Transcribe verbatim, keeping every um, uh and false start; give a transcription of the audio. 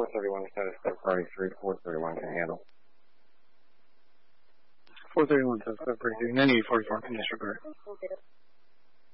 thirty-one status code party three, four thirty-one can handle. four thirty-one status code party three, ninety-eight forty-four can disregard.